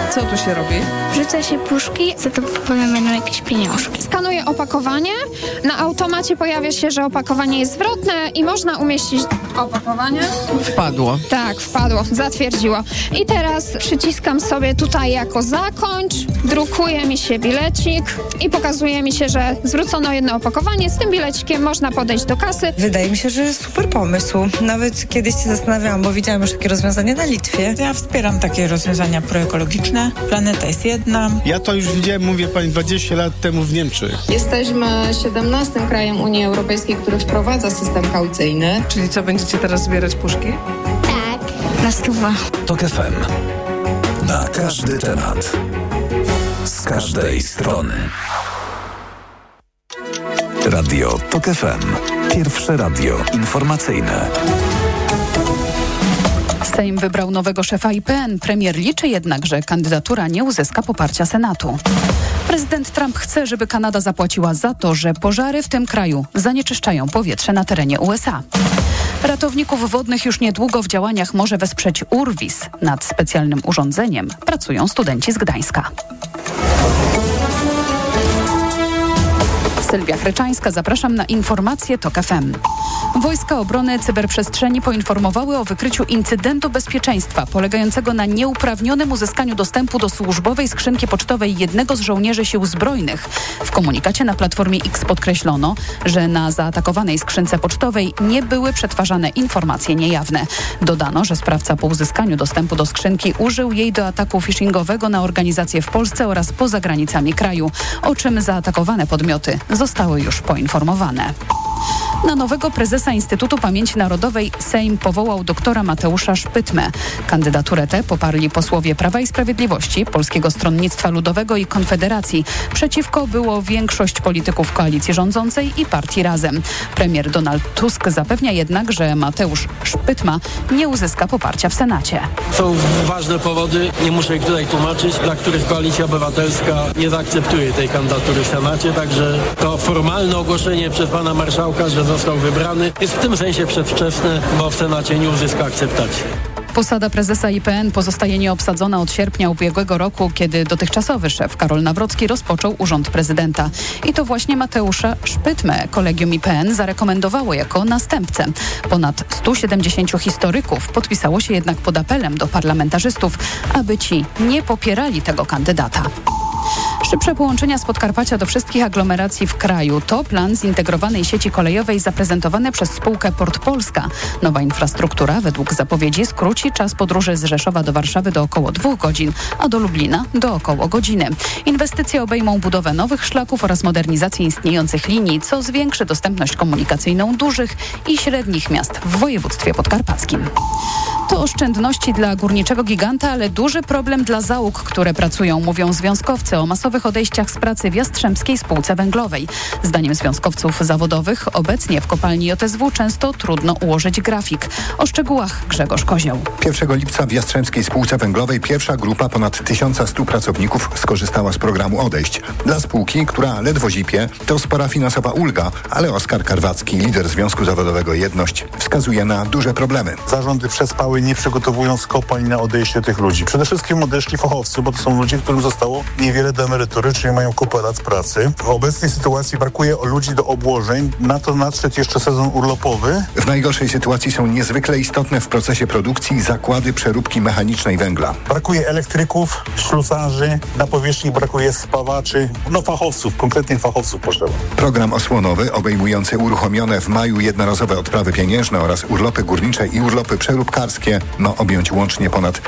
Co tu się robi? Wrzuca się puszki, za to potem będą jakieś pieniążki. Skanuję opakowanie. Na automacie pojawia się, że opakowanie jest zwrotne i można umieścić opakowanie. Wpadło. Tak, wpadło, zatwierdziło. I teraz przyciskam sobie tutaj jako zakończ, drukuje mi się bilecik i pokazuje mi się, że zwrócono jedno opakowanie. Z tym bilecikiem można podejść do kasy. Wydaje mi się, że jest super pomysł. Nawet kiedyś się zastanawiałam, bo widziałam już takie rozwiązanie na Litwie. Ja wspieram takie rozwiązania proekologiczne. Planeta jest jedna. Ja to już widziałem, mówię pani, 20 lat temu w Niemczech. Jesteśmy 17 krajem Unii Europejskiej, który wprowadza system kaucyjny. Czyli co, będziecie teraz zbierać puszki? Tak. Na 100. TOK FM. Na każdy temat. Z każdej strony. Radio TOK FM. Pierwsze radio informacyjne. Sejm wybrał nowego szefa IPN. Premier liczy jednak, że kandydatura nie uzyska poparcia Senatu. Prezydent Trump chce, żeby Kanada zapłaciła za to, że pożary w tym kraju zanieczyszczają powietrze na terenie USA. Ratowników wodnych już niedługo w działaniach może wesprzeć Urwis. Nad specjalnym urządzeniem pracują studenci z Gdańska. Sylwia Chryczańska, zapraszam na informacje TOK FM. Wojska Obrony Cyberprzestrzeni poinformowały o wykryciu incydentu bezpieczeństwa polegającego na nieuprawnionym uzyskaniu dostępu do służbowej skrzynki pocztowej jednego z żołnierzy sił zbrojnych. W komunikacie na Platformie X podkreślono, że na zaatakowanej skrzynce pocztowej nie były przetwarzane informacje niejawne. Dodano, że sprawca po uzyskaniu dostępu do skrzynki użył jej do ataku phishingowego na organizacje w Polsce oraz poza granicami kraju, o czym zaatakowane podmioty zostały już poinformowane. Na nowego prezesa Instytutu Pamięci Narodowej Sejm powołał doktora Mateusza Szpytmę. Kandydaturę tę poparli posłowie Prawa i Sprawiedliwości, Polskiego Stronnictwa Ludowego i Konfederacji. Przeciwko było większość polityków koalicji rządzącej i partii Razem. Premier Donald Tusk zapewnia jednak, że Mateusz Szpytma nie uzyska poparcia w Senacie. Są ważne powody, nie muszę ich tutaj tłumaczyć, dla których Koalicja Obywatelska nie zaakceptuje tej kandydatury w Senacie, także to formalne ogłoszenie przez pana marszałka, że został wybrany, jest w tym sensie przedwczesne, bo w Senacie nie uzyska akceptacji. Posada prezesa IPN pozostaje nieobsadzona od sierpnia ubiegłego roku, kiedy dotychczasowy szef Karol Nawrocki rozpoczął urząd prezydenta. I to właśnie Mateusza Szpytmę kolegium IPN zarekomendowało jako następcę. Ponad 170 historyków podpisało się jednak pod apelem do parlamentarzystów, aby ci nie popierali tego kandydata. Szybsze połączenia z Podkarpacia do wszystkich aglomeracji w kraju to plan zintegrowanej sieci kolejowej zaprezentowany przez spółkę Port Polska. Nowa infrastruktura według zapowiedzi skróci czas podróży z Rzeszowa do Warszawy do około 2 godzin, a do Lublina do około godziny. Inwestycje obejmą budowę nowych szlaków oraz modernizację istniejących linii, co zwiększy dostępność komunikacyjną dużych i średnich miast w województwie podkarpackim. To oszczędności dla górniczego giganta, ale duży problem dla załóg, które pracują, mówią związkowcy o masowych odejściach z pracy w Jastrzębskiej Spółce Węglowej. Zdaniem związkowców zawodowych obecnie w kopalni JSW często trudno ułożyć grafik. O szczegółach Grzegorz Kozioł. 1 lipca w Jastrzębskiej Spółce Węglowej pierwsza grupa ponad 1100 pracowników skorzystała z programu odejść. Dla spółki, która ledwo zipie, to spora finansowa ulga, ale Oskar Karwacki, lider Związku Zawodowego Jedność, wskazuje na duże problemy. Zarządy przespały, nie przygotowując kopalń na odejście tych ludzi. Przede wszystkim odeszli fachowcy, bo to są ludzie, którym zostało niewiele do emerytury, czyli mają kupę lat pracy. W obecnej sytuacji brakuje ludzi do obłożeń, na to nadszedł jeszcze sezon urlopowy. W najgorszej sytuacji są niezwykle istotne w procesie produkcji zakłady przeróbki mechanicznej węgla. Brakuje elektryków, ślusarzy, na powierzchni brakuje spawaczy, fachowców, konkretnych fachowców potrzeba. Program osłonowy obejmujący uruchomione w maju jednorazowe odprawy pieniężne oraz urlopy górnicze i urlopy przeróbkarskie ma objąć łącznie ponad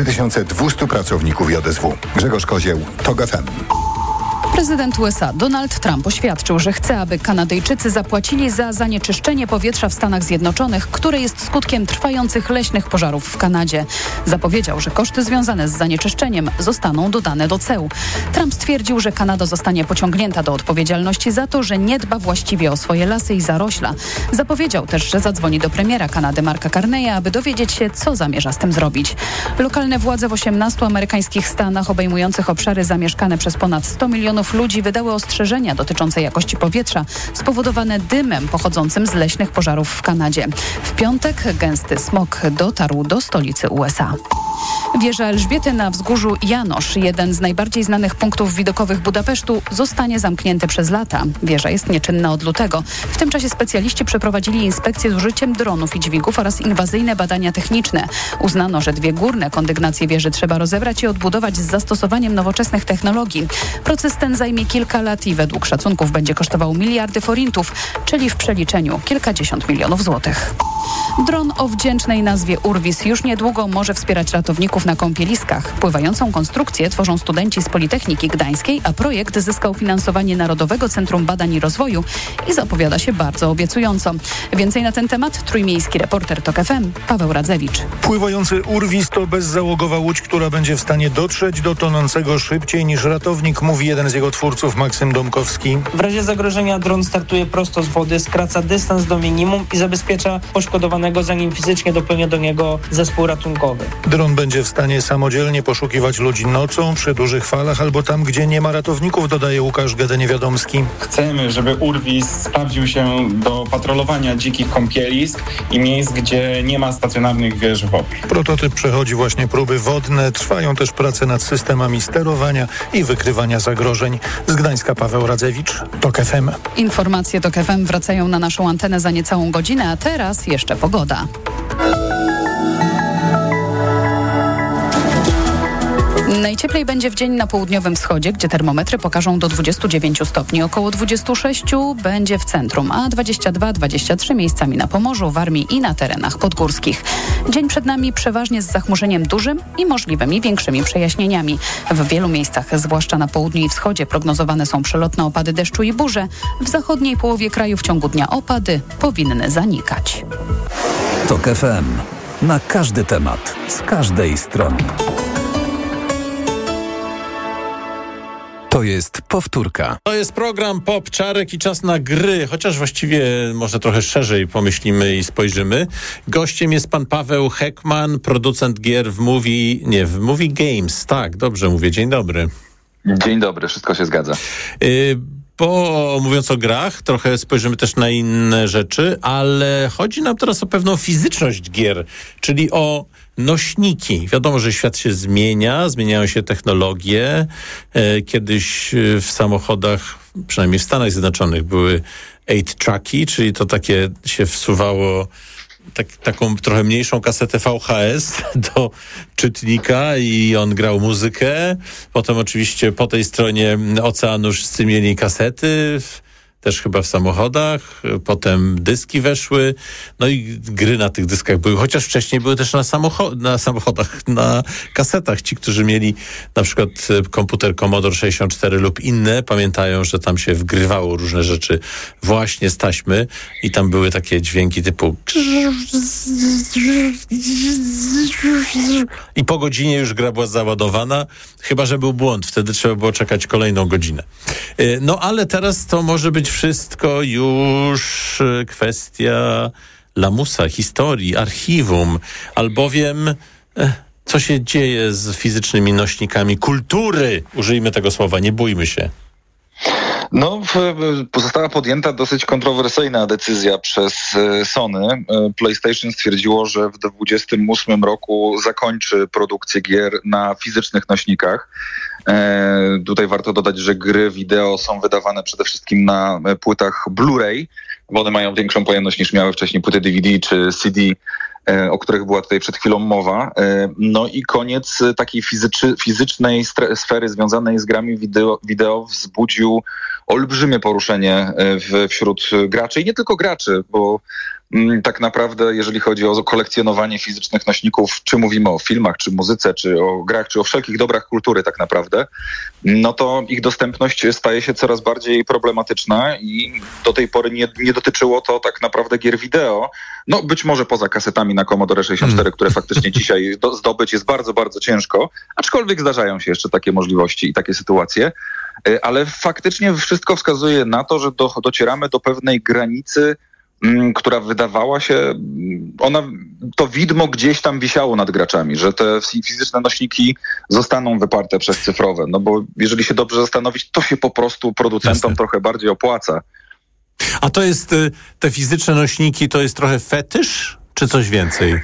4200 pracowników JSW. Grzegorz Kozieł, TOK FM. Prezydent USA Donald Trump oświadczył, że chce, aby Kanadyjczycy zapłacili za zanieczyszczenie powietrza w Stanach Zjednoczonych, które jest skutkiem trwających leśnych pożarów w Kanadzie. Zapowiedział, że koszty związane z zanieczyszczeniem zostaną dodane do ceł. Trump stwierdził, że Kanada zostanie pociągnięta do odpowiedzialności za to, że nie dba właściwie o swoje lasy i zarośla. Zapowiedział też, że zadzwoni do premiera Kanady Marka Carneya, aby dowiedzieć się, co zamierza z tym zrobić. Lokalne władze w 18 amerykańskich stanach obejmujących obszary zamieszkane przez ponad 100 milionów milionów ludzi wydały ostrzeżenia dotyczące jakości powietrza spowodowane dymem pochodzącym z leśnych pożarów w Kanadzie. W piątek gęsty smog dotarł do stolicy USA. Wieża Elżbiety na wzgórzu Janosz, jeden z najbardziej znanych punktów widokowych Budapesztu, zostanie zamknięty przez lata. Wieża jest nieczynna od lutego. W tym czasie specjaliści przeprowadzili inspekcje z użyciem dronów i dźwigów oraz inwazyjne badania techniczne. Uznano, że 2 górne kondygnacje wieży trzeba rozebrać i odbudować z zastosowaniem nowoczesnych technologii. Proces ten zajmie kilka lat i według szacunków będzie kosztował miliardy forintów, czyli w przeliczeniu kilkadziesiąt milionów złotych. Dron o wdzięcznej nazwie Urwis już niedługo może wspierać ratowników na kąpieliskach. Pływającą konstrukcję tworzą studenci z Politechniki Gdańskiej, a projekt zyskał finansowanie Narodowego Centrum Badań i Rozwoju i zapowiada się bardzo obiecująco. Więcej na ten temat trójmiejski reporter TOK FM Paweł Radzewicz. Pływający Urwis to bezzałogowa łódź, która będzie w stanie dotrzeć do tonącego szybciej niż ratownik, mówi jeden z jego twórców, Maksym Domkowski. W razie zagrożenia dron startuje prosto z wody, skraca dystans do minimum i zabezpiecza poszkodowanego, zanim fizycznie dopłynie do niego zespół ratunkowy. Dron będzie w stanie samodzielnie poszukiwać ludzi nocą, przy dużych falach albo tam, gdzie nie ma ratowników, dodaje Łukasz Gede-Niewiadomski. Chcemy, żeby Urwis sprawdził się do patrolowania dzikich kąpielisk i miejsc, gdzie nie ma stacjonarnych wież wodnych. Prototyp przechodzi właśnie próby wodne, trwają też prace nad systemami sterowania i wykrywania zagrożeń. Z Gdańska Paweł Radzewicz, TOK FM. Informacje TOK FM wracają na naszą antenę za niecałą godzinę, a teraz jeszcze pogoda. Najcieplej będzie w dzień na południowym wschodzie, gdzie termometry pokażą do 29 stopni. Około 26 będzie w centrum, a 22-23 miejscami na Pomorzu, Warmii i na terenach podgórskich. Dzień przed nami przeważnie z zachmurzeniem dużym i możliwymi większymi przejaśnieniami. W wielu miejscach, zwłaszcza na południu i wschodzie, prognozowane są przelotne opady deszczu i burze. W zachodniej połowie kraju w ciągu dnia opady powinny zanikać. TOK FM. Na każdy temat, z każdej strony. To jest powtórka. To jest program Pop, Czarek i czas na gry, chociaż właściwie może trochę szerzej pomyślimy i spojrzymy. Gościem jest pan Paweł Heckman, producent gier w Movie Games. Tak, dobrze mówię. Dzień dobry. Dzień dobry, wszystko się zgadza. Bo mówiąc o grach, trochę spojrzymy też na inne rzeczy, ale chodzi nam teraz o pewną fizyczność gier, czyli o nośniki. Wiadomo, że świat się zmienia, zmieniają się technologie. Kiedyś w samochodach, przynajmniej w Stanach Zjednoczonych, były 8-tracki, czyli to takie się wsuwało taką trochę mniejszą kasetę VHS do czytnika i on grał muzykę. Potem oczywiście po tej stronie oceanu wszyscy mieli kasety, też chyba w samochodach. Potem dyski weszły, no i gry na tych dyskach były, chociaż wcześniej były też na samochodach, na kasetach. Ci, którzy mieli na przykład komputer Commodore 64 lub inne, pamiętają, że tam się wgrywało różne rzeczy właśnie z taśmy i tam były takie dźwięki typu i po godzinie już gra była załadowana, chyba że był błąd, wtedy trzeba było czekać kolejną godzinę. No ale teraz to może być wszystko już kwestia lamusa, historii, archiwum, albowiem co się dzieje z fizycznymi nośnikami kultury, użyjmy tego słowa, nie bójmy się. No, została podjęta dosyć kontrowersyjna decyzja przez Sony. PlayStation stwierdziło, że w 2028 roku zakończy produkcję gier na fizycznych nośnikach. Tutaj warto dodać, że gry wideo są wydawane przede wszystkim na płytach Blu-ray, bo one mają większą pojemność niż miały wcześniej płyty DVD czy CD, o których była tutaj przed chwilą mowa. No i koniec takiej fizycznej sfery związanej z grami wideo wzbudził olbrzymie poruszenie wśród graczy i nie tylko graczy, bo tak naprawdę jeżeli chodzi o kolekcjonowanie fizycznych nośników, czy mówimy o filmach, czy muzyce, czy o grach, czy o wszelkich dobrach kultury tak naprawdę, no to ich dostępność staje się coraz bardziej problematyczna i do tej pory nie dotyczyło to tak naprawdę gier wideo. No być może poza kasetami na Commodore 64, które faktycznie dzisiaj zdobyć jest bardzo, bardzo ciężko, aczkolwiek zdarzają się jeszcze takie możliwości i takie sytuacje. Ale faktycznie wszystko wskazuje na to, że docieramy do pewnej granicy która wydawała się, to widmo gdzieś tam wisiało nad graczami, że te fizyczne nośniki zostaną wyparte przez cyfrowe. No bo jeżeli się dobrze zastanowić, to się po prostu producentom trochę bardziej opłaca. A to jest, te fizyczne nośniki, to jest trochę fetysz, czy coś więcej?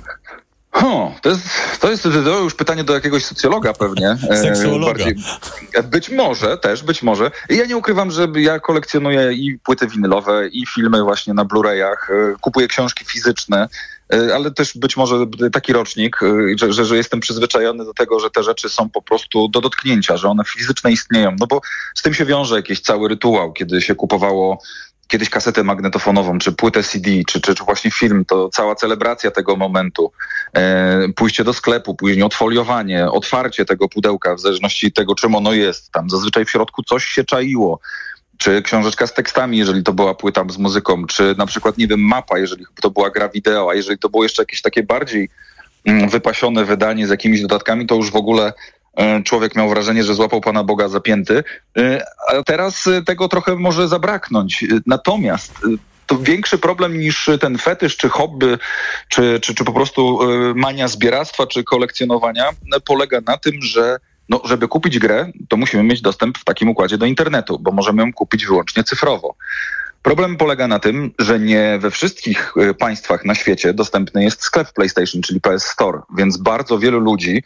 To jest już pytanie do jakiegoś socjologa pewnie. Seksuologa. Być może. Ja nie ukrywam, że ja kolekcjonuję i płyty winylowe, i filmy właśnie na Blu-rayach, kupuję książki fizyczne, ale też być może taki rocznik, że jestem przyzwyczajony do tego, że te rzeczy są po prostu do dotknięcia, że one fizyczne istnieją. No bo z tym się wiąże jakiś cały rytuał, kiedy się kupowało kiedyś kasetę magnetofonową, czy płytę CD, czy właśnie film, to cała celebracja tego momentu, pójście do sklepu, później odfoliowanie, otwarcie tego pudełka, w zależności od tego, czym ono jest. Tam zazwyczaj w środku coś się czaiło. Czy książeczka z tekstami, jeżeli to była płyta z muzyką, czy na przykład, nie wiem, mapa, jeżeli to była gra wideo, a jeżeli to było jeszcze jakieś takie bardziej wypasione wydanie z jakimiś dodatkami, to już w ogóle człowiek miał wrażenie, że złapał Pana Boga za pięty, a teraz tego trochę może zabraknąć. Natomiast to większy problem niż ten fetysz, czy hobby, czy po prostu mania zbieractwa, czy kolekcjonowania polega na tym, że żeby kupić grę, to musimy mieć dostęp w takim układzie do internetu, bo możemy ją kupić wyłącznie cyfrowo. Problem polega na tym, że nie we wszystkich państwach na świecie dostępny jest sklep PlayStation, czyli PS Store, więc bardzo wielu ludzi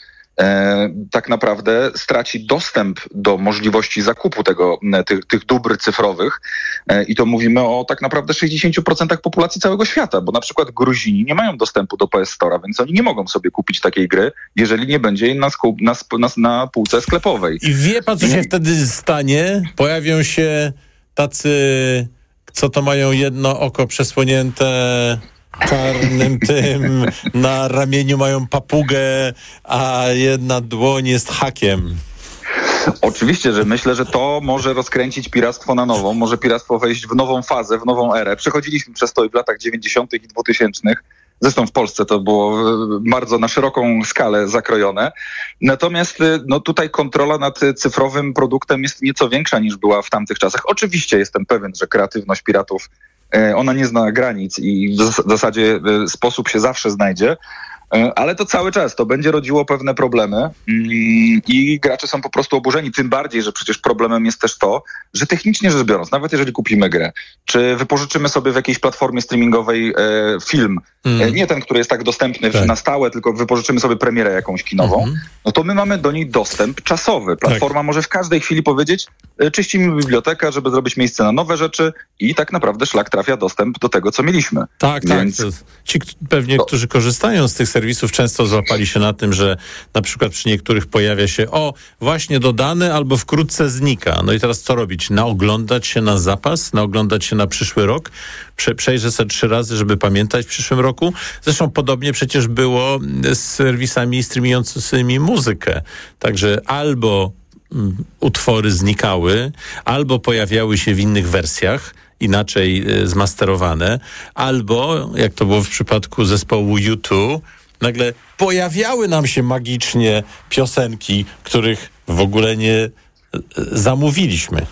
tak naprawdę straci dostęp do możliwości zakupu tych dóbr cyfrowych i to mówimy o tak naprawdę 60% populacji całego świata, bo na przykład Gruzini nie mają dostępu do PS Store'a, więc oni nie mogą sobie kupić takiej gry, jeżeli nie będzie jej na półce sklepowej. I wie pan, co się wtedy stanie? Pojawią się tacy, co to mają jedno oko przesłonięte czarnym tym, na ramieniu mają papugę, a jedna dłoń jest hakiem. Oczywiście, że myślę, że to może rozkręcić piractwo na nowo, może piractwo wejść w nową fazę, w nową erę. Przechodziliśmy przez to i w latach 90. i 2000. Zresztą w Polsce to było bardzo na szeroką skalę zakrojone. Natomiast tutaj kontrola nad cyfrowym produktem jest nieco większa niż była w tamtych czasach. Oczywiście jestem pewien, że kreatywność piratów ona nie zna granic i w zasadzie sposób się zawsze znajdzie, ale to cały czas, to będzie rodziło pewne problemy i gracze są po prostu oburzeni, tym bardziej, że przecież problemem jest też to, że technicznie rzecz biorąc, nawet jeżeli kupimy grę, czy wypożyczymy sobie w jakiejś platformie streamingowej film, nie ten, który jest tak dostępny na stałe, tylko wypożyczymy sobie premierę jakąś kinową, no to my mamy do niej dostęp czasowy. Platforma może w każdej chwili powiedzieć, czyścimy bibliotekę, żeby zrobić miejsce na nowe rzeczy i tak naprawdę szlak trafia dostęp do tego, co mieliśmy. Więc ci pewnie, którzy korzystają z tych serwisów, często złapali się na tym, że na przykład przy niektórych pojawia się właśnie dodane albo wkrótce znika. No i teraz co robić? Naoglądać się na zapas? Naoglądać się na przyszły rok? Przejrzę sobie 3 razy, żeby pamiętać w przyszłym roku? Zresztą podobnie przecież było z serwisami streamującymi muzykę. Także albo utwory znikały, albo pojawiały się w innych wersjach, inaczej zmasterowane, albo, jak to było w przypadku zespołu U2, nagle pojawiały nam się magicznie piosenki, których w ogóle nie zamówiliśmy.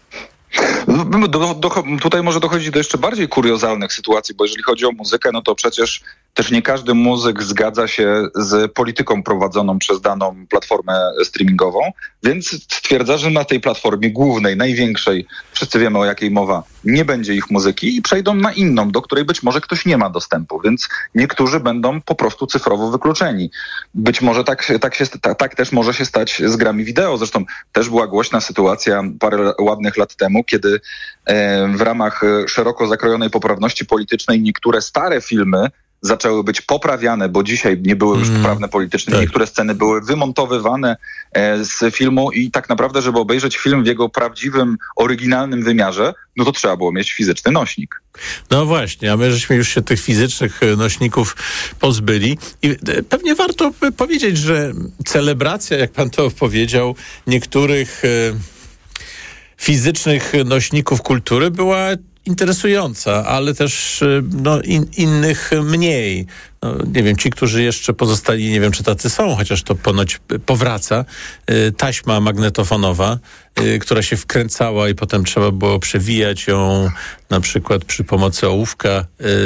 Tutaj może dochodzić do jeszcze bardziej kuriozalnych sytuacji, bo jeżeli chodzi o muzykę, no to przecież też nie każdy muzyk zgadza się z polityką prowadzoną przez daną platformę streamingową, więc stwierdza, że na tej platformie głównej, największej, wszyscy wiemy o jakiej mowa, nie będzie ich muzyki i przejdą na inną, do której być może ktoś nie ma dostępu, więc niektórzy będą po prostu cyfrowo wykluczeni. Być może tak też może się stać z grami wideo. Zresztą też była głośna sytuacja parę ładnych lat temu, kiedy w ramach szeroko zakrojonej poprawności politycznej niektóre stare filmy zaczęły być poprawiane, bo dzisiaj nie były już poprawne politycznie. Niektóre sceny były wymontowywane z filmu i tak naprawdę, żeby obejrzeć film w jego prawdziwym, oryginalnym wymiarze, no to trzeba było mieć fizyczny nośnik. No właśnie, a my żeśmy już się tych fizycznych nośników pozbyli i pewnie warto powiedzieć, że celebracja, jak pan to powiedział, niektórych fizycznych nośników kultury była interesująca, ale też innych mniej. Nie wiem, ci, którzy jeszcze pozostali, nie wiem, czy tacy są, chociaż to ponoć powraca. Taśma magnetofonowa, która się wkręcała i potem trzeba było przewijać ją na przykład przy pomocy ołówka.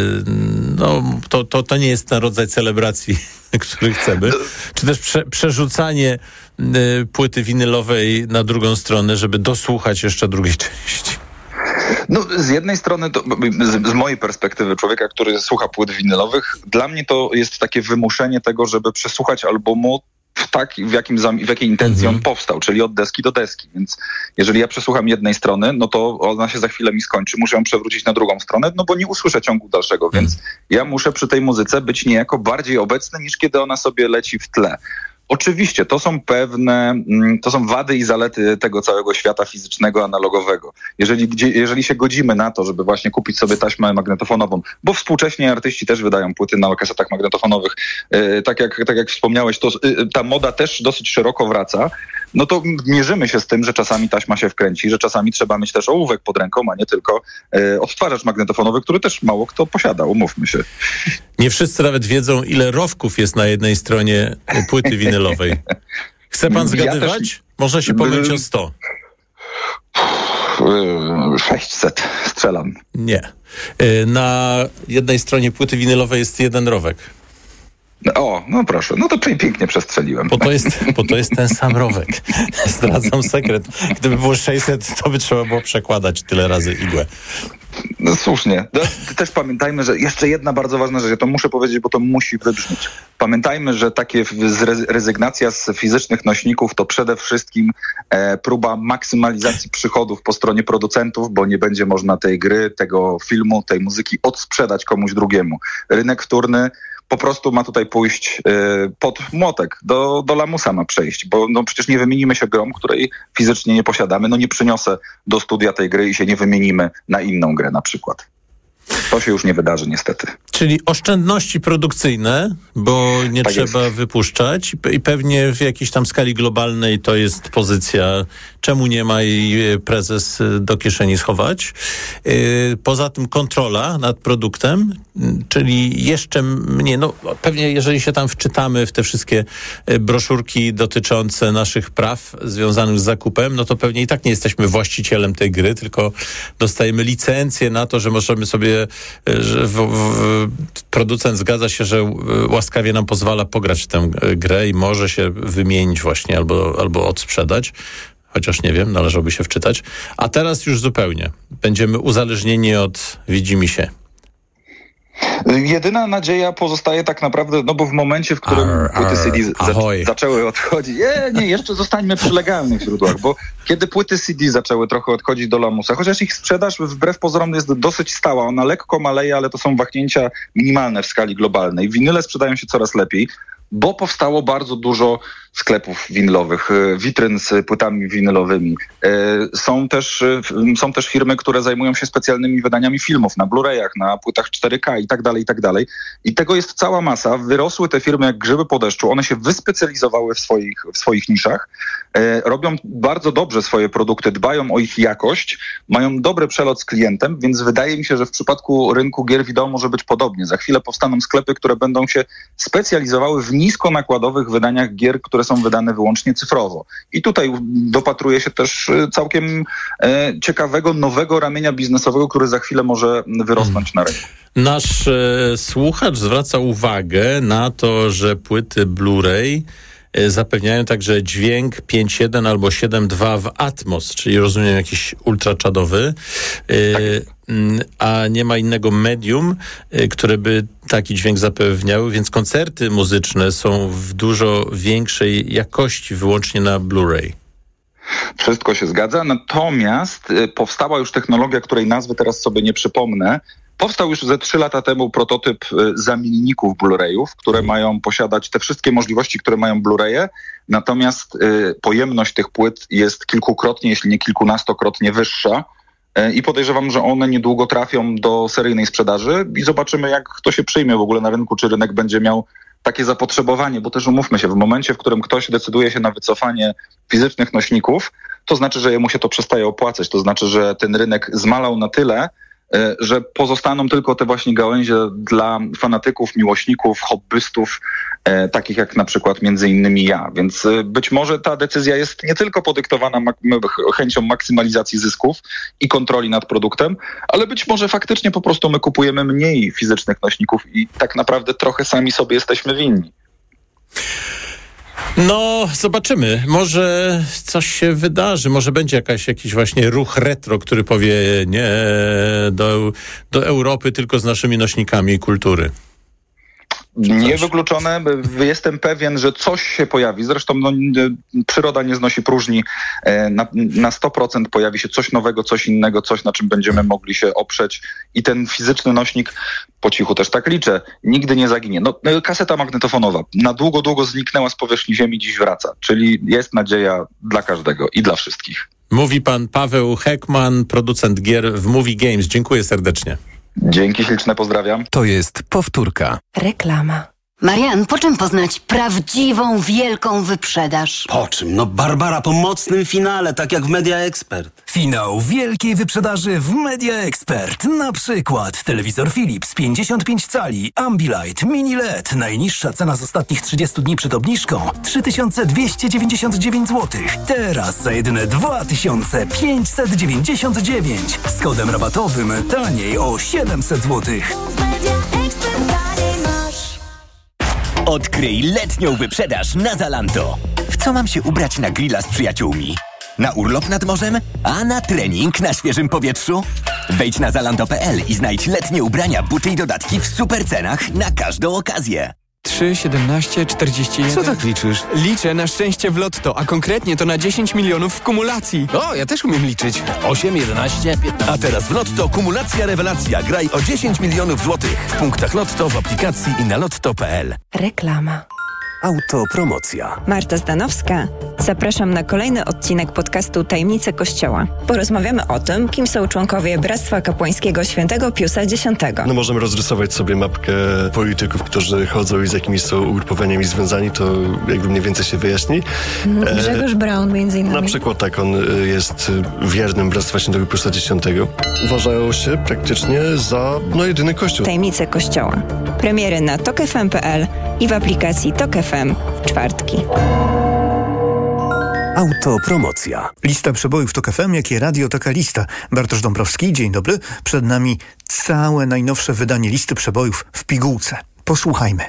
To nie jest ten rodzaj celebracji, który chcemy. Czy też przerzucanie płyty winylowej na drugą stronę, żeby dosłuchać jeszcze drugiej części. No, z jednej strony, to, z mojej perspektywy człowieka, który słucha płyt winylowych, dla mnie to jest takie wymuszenie tego, żeby przesłuchać albumu w jakiej intencji on powstał, czyli od deski do deski. Więc jeżeli ja przesłucham jednej strony, no to ona się za chwilę mi skończy, muszę ją przewrócić na drugą stronę, no bo nie usłyszę ciągu dalszego, więc ja muszę przy tej muzyce być niejako bardziej obecny, niż kiedy ona sobie leci w tle. Oczywiście, to są wady i zalety tego całego świata fizycznego, analogowego. Jeżeli się godzimy na to, żeby właśnie kupić sobie taśmę magnetofonową, bo współcześnie artyści też wydają płyty na kasetach magnetofonowych, tak jak wspomniałeś, to ta moda też dosyć szeroko wraca, no to mierzymy się z tym, że czasami taśma się wkręci, że czasami trzeba mieć też ołówek pod ręką, a nie tylko odtwarzacz magnetofonowy, który też mało kto posiada, umówmy się. Nie wszyscy nawet wiedzą, ile rowków jest na jednej stronie płyty winylowej. Chce pan zgadywać? Można się pomylić o 100. 600 strzelam. Nie. Na jednej stronie płyty winylowej jest jeden rowek. O, no proszę, no to pięknie przestrzeliłem. Bo to jest ten sam rowek. Zdradzam sekret. Gdyby było 600, to by trzeba było przekładać tyle razy igłę. No słusznie. Też pamiętajmy, że jeszcze jedna bardzo ważna rzecz, ja to muszę powiedzieć, bo to musi wybrzmieć. Pamiętajmy, że takie rezygnacja z fizycznych nośników to przede wszystkim próba maksymalizacji przychodów po stronie producentów, bo nie będzie można tej gry, tego filmu, tej muzyki odsprzedać komuś drugiemu. Rynek wtórny po prostu ma tutaj pójść pod młotek, do lamusa ma przejść, bo no przecież nie wymienimy się grą, której fizycznie nie posiadamy, no nie przyniosę do studia tej gry i się nie wymienimy na inną grę na przykład. To się już nie wydarzy niestety. Czyli oszczędności produkcyjne, bo nie tak trzeba wypuszczać i pewnie w jakiejś tam skali globalnej to jest pozycja, czemu nie ma jej prezes do kieszeni schować. Poza tym kontrola nad produktem, czyli jeszcze mniej, no pewnie jeżeli się tam wczytamy w te wszystkie broszurki dotyczące naszych praw związanych z zakupem, no to pewnie i tak nie jesteśmy właścicielem tej gry, tylko dostajemy licencję na to, że możemy sobie, że producent zgadza się, że łaskawie nam pozwala pograć w tę grę i może się wymienić właśnie albo odsprzedać. Chociaż nie wiem, należałoby się wczytać. A teraz już zupełnie. Będziemy uzależnieni od widzimisię. Jedyna nadzieja pozostaje tak naprawdę, no bo w momencie, w którym płyty CD zaczęły odchodzić, jeszcze zostańmy przy legalnych źródłach, bo kiedy płyty CD zaczęły trochę odchodzić do lamusa, chociaż ich sprzedaż wbrew pozorom jest dosyć stała, ona lekko maleje, ale to są wahnięcia minimalne w skali globalnej. Winyle sprzedają się coraz lepiej, bo powstało bardzo dużo sklepów winylowych, witryn z płytami winylowymi. Są też firmy, które zajmują się specjalnymi wydaniami filmów na Blu-rayach, na płytach 4K i tak dalej, i tak dalej. I tego jest cała masa. Wyrosły te firmy jak grzyby po deszczu. One się wyspecjalizowały w swoich niszach. Robią bardzo dobrze swoje produkty, dbają o ich jakość, mają dobry przelot z klientem, więc wydaje mi się, że w przypadku rynku gier wideo może być podobnie. Za chwilę powstaną sklepy, które będą się specjalizowały w niskonakładowych wydaniach gier, które są wydane wyłącznie cyfrowo. I tutaj dopatruje się też całkiem ciekawego, nowego ramienia biznesowego, który za chwilę może wyrosnąć na rynku. Nasz słuchacz zwraca uwagę na to, że płyty Blu-ray zapewniają także dźwięk 5.1 albo 7.2 w Atmos, czyli rozumiem jakiś ultraczadowy, a nie ma innego medium, które by taki dźwięk zapewniały, więc koncerty muzyczne są w dużo większej jakości wyłącznie na Blu-ray. Wszystko się zgadza, natomiast powstała już technologia, której nazwy teraz sobie nie przypomnę. Powstał już ze 3 lata temu prototyp zamienników Blu-rayów, które mają posiadać te wszystkie możliwości, które mają Blu-raye, natomiast pojemność tych płyt jest kilkukrotnie, jeśli nie kilkunastokrotnie wyższa i podejrzewam, że one niedługo trafią do seryjnej sprzedaży i zobaczymy, jak to się przyjmie w ogóle na rynku, czy rynek będzie miał takie zapotrzebowanie, bo też umówmy się, w momencie, w którym ktoś decyduje się na wycofanie fizycznych nośników, to znaczy, że jemu się to przestaje opłacać, to znaczy, że ten rynek zmalał na tyle, że pozostaną tylko te właśnie gałęzie dla fanatyków, miłośników, hobbystów, takich jak na przykład między innymi ja. Więc być może ta decyzja jest nie tylko podyktowana chęcią maksymalizacji zysków i kontroli nad produktem, ale być może faktycznie po prostu my kupujemy mniej fizycznych nośników i tak naprawdę trochę sami sobie jesteśmy winni. No, zobaczymy. Może coś się wydarzy. Może będzie jakiś właśnie ruch retro, który powie nie do Europy, tylko z naszymi nośnikami kultury. Niewykluczone. Jestem pewien, że coś się pojawi. Zresztą przyroda nie znosi próżni. Na 100% pojawi się coś nowego, coś innego, coś, na czym będziemy mogli się oprzeć. I ten fizyczny nośnik, po cichu też tak liczę, nigdy nie zaginie. Kaseta magnetofonowa na długo zniknęła z powierzchni Ziemi, dziś wraca. Czyli jest nadzieja dla każdego i dla wszystkich. Mówi pan Paweł Heckman, producent gier w Movie Games. Dziękuję serdecznie. Dzięki śliczne, pozdrawiam. To jest powtórka. Reklama. Marian, po czym poznać prawdziwą, wielką wyprzedaż? Po czym? No Barbara po mocnym finale, tak jak w Media Expert. Finał wielkiej wyprzedaży w Media Expert. Na przykład telewizor Philips 55 cali, Ambilight, Mini LED. Najniższa cena z ostatnich 30 dni przed obniżką 3299 zł. Teraz za jedyne 2599. Z kodem rabatowym taniej o 700 zł. Odkryj letnią wyprzedaż na Zalando. W co mam się ubrać na grilla z przyjaciółmi? Na urlop nad morzem? A na trening na świeżym powietrzu? Wejdź na zalando.pl i znajdź letnie ubrania, buty i dodatki w super cenach na każdą okazję. 3, 17, 41... Co tak liczysz? Liczę na szczęście w lotto, a konkretnie to na 10 milionów w kumulacji. O, ja też umiem liczyć. 8, 11, 15... A teraz w Lotto kumulacja rewelacja. Graj o 10 milionów złotych. W punktach Lotto, w aplikacji i na lotto.pl. Reklama. Autopromocja. Marta Zdanowska. Zapraszam na kolejny odcinek podcastu Tajemnice Kościoła. Porozmawiamy o tym, kim są członkowie Bractwa Kapłańskiego Świętego Piusa X. No możemy rozrysować sobie mapkę polityków, którzy chodzą i z jakimiś są ugrupowaniami związani, to jakby mniej więcej się wyjaśni. Grzegorz Braun między innymi. Na przykład tak, on jest wiernym Bractwa Świętego Piusa X. Uważają się praktycznie za jedyny kościół. Tajemnice Kościoła. Premiery na tokfm.pl i w aplikacji Tok FM w czwartki. Autopromocja. Lista przebojów Tok FM, jak i Radio Taka Lista. Bartosz Dąbrowski, dzień dobry. Przed nami całe najnowsze wydanie listy przebojów w pigułce. Posłuchajmy.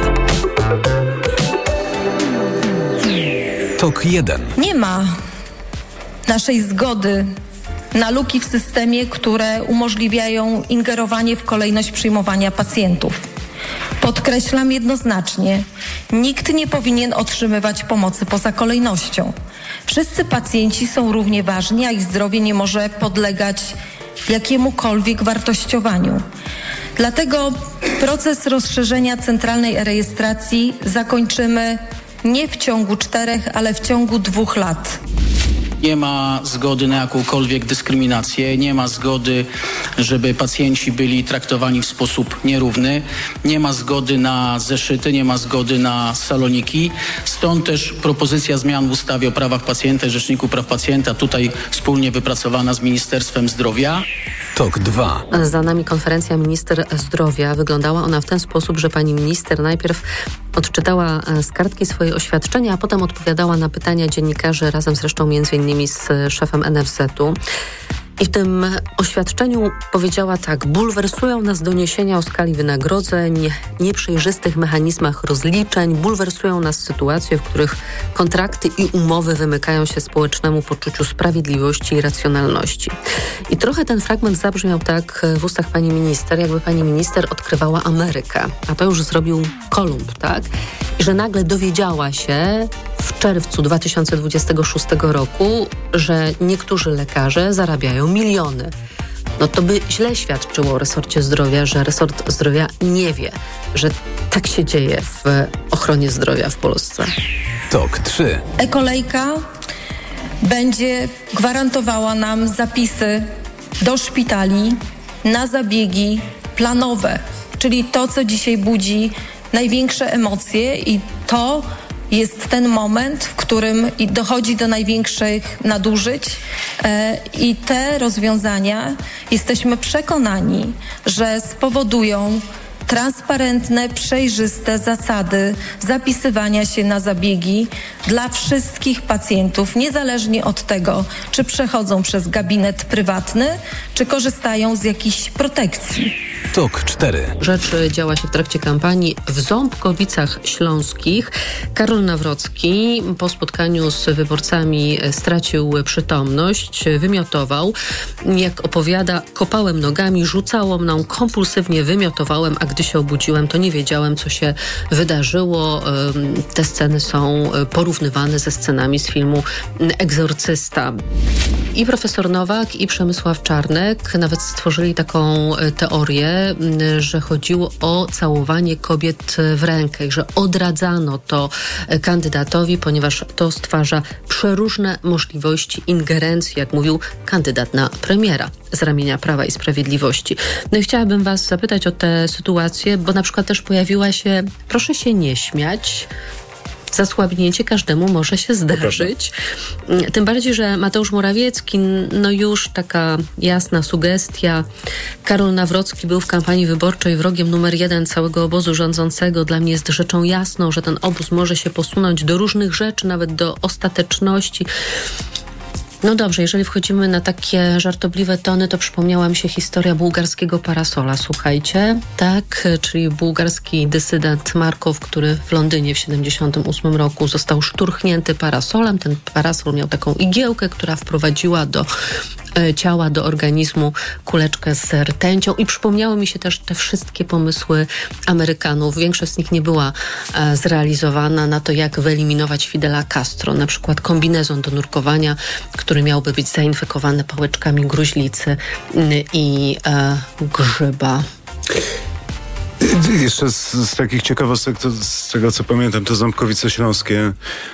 Tok 1. Nie ma naszej zgody na luki w systemie, które umożliwiają ingerowanie w kolejność przyjmowania pacjentów. Podkreślam jednoznacznie, nikt nie powinien otrzymywać pomocy poza kolejnością. Wszyscy pacjenci są równie ważni, a ich zdrowie nie może podlegać jakiemukolwiek wartościowaniu. Dlatego proces rozszerzenia centralnej rejestracji zakończymy nie w ciągu 4, ale w ciągu 2 lat. Nie ma zgody na jakąkolwiek dyskryminację, nie ma zgody, żeby pacjenci byli traktowani w sposób nierówny, nie ma zgody na zeszyty, nie ma zgody na saloniki. Stąd też propozycja zmian w ustawie o prawach pacjenta i Rzeczniku Praw Pacjenta, tutaj wspólnie wypracowana z Ministerstwem Zdrowia. Tok 2. Za nami konferencja minister zdrowia. Wyglądała ona w ten sposób, że pani minister najpierw odczytała z kartki swoje oświadczenia, a potem odpowiadała na pytania dziennikarzy, razem zresztą między innymi z szefem NFZ-u. I w tym oświadczeniu powiedziała tak: bulwersują nas doniesienia o skali wynagrodzeń, nieprzejrzystych mechanizmach rozliczeń, bulwersują nas sytuacje, w których kontrakty i umowy wymykają się społecznemu poczuciu sprawiedliwości i racjonalności. I trochę ten fragment zabrzmiał tak w ustach pani minister, jakby pani minister odkrywała Amerykę, a to już zrobił Kolumb, tak? I że nagle dowiedziała się w czerwcu 2026 roku, że niektórzy lekarze zarabiają miliony. No to by źle świadczyło o resorcie zdrowia, że resort zdrowia nie wie, że tak się dzieje w ochronie zdrowia w Polsce. Tok 3. E-kolejka będzie gwarantowała nam zapisy do szpitali na zabiegi planowe, czyli to, co dzisiaj budzi największe emocje i to, jest ten moment, w którym dochodzi do największych nadużyć i te rozwiązania, jesteśmy przekonani, że spowodują transparentne, przejrzyste zasady zapisywania się na zabiegi dla wszystkich pacjentów, niezależnie od tego, czy przechodzą przez gabinet prywatny, czy korzystają z jakichś protekcji. TOK 4. Rzecz działa się w trakcie kampanii w Ząbkowicach Śląskich. Karol Nawrocki po spotkaniu z wyborcami stracił przytomność, wymiotował. Jak opowiada, kopałem nogami, rzucało mną, kompulsywnie wymiotowałem, a gdy się obudziłem, to nie wiedziałem, co się wydarzyło. Te sceny są porównywane ze scenami z filmu Egzorcysta. I profesor Nowak, i Przemysław Czarnek nawet stworzyli taką teorię, że chodziło o całowanie kobiet w rękę i że odradzano to kandydatowi, ponieważ to stwarza przeróżne możliwości ingerencji, jak mówił kandydat na premiera z ramienia Prawa i Sprawiedliwości. No i chciałabym was zapytać o tę sytuację, bo na przykład też pojawiła się, proszę się nie śmiać, zasłabnięcie każdemu może się zdarzyć. Tym bardziej, że Mateusz Morawiecki, no już taka jasna sugestia. Karol Nawrocki był w kampanii wyborczej wrogiem numer 1 całego obozu rządzącego. Dla mnie jest rzeczą jasną, że ten obóz może się posunąć do różnych rzeczy, nawet do ostateczności. No dobrze, jeżeli wchodzimy na takie żartobliwe tony, to przypomniała mi się historia bułgarskiego parasola. Słuchajcie, tak, czyli bułgarski dysydent Markow, który w Londynie w 1978 roku został szturchnięty parasolem. Ten parasol miał taką igiełkę, która wprowadziła do ciała, do organizmu kuleczkę z rtęcią i przypomniały mi się też te wszystkie pomysły Amerykanów. Większość z nich nie była zrealizowana na to, jak wyeliminować Fidela Castro. Na przykład kombinezon do nurkowania, który miałby być zainfekowany pałeczkami gruźlicy i grzyba. Jeszcze z takich ciekawostek, to z tego co pamiętam, to Ząbkowice Śląskie